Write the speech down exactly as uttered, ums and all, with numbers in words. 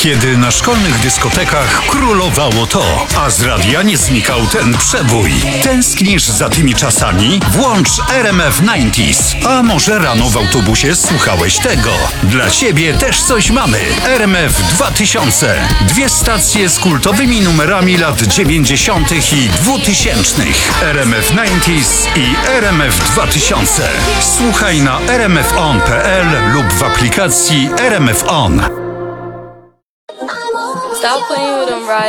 Kiedy na szkolnych dyskotekach królowało to, a z radia nie znikał ten przebój. Tęsknisz za tymi czasami? Włącz R M F dziewięćdziesiąt. A może rano w autobusie słuchałeś tego? Dla ciebie też coś mamy. R M F dwa tysiące. Dwie stacje z kultowymi numerami lat dziewięćdziesiątych i dwutysięcznych. R M F dziewięćdziesiąt i R M F dwa tysiące. Słuchaj na r m f on kropka p l lub w aplikacji R M F On. Stop playing with them, right?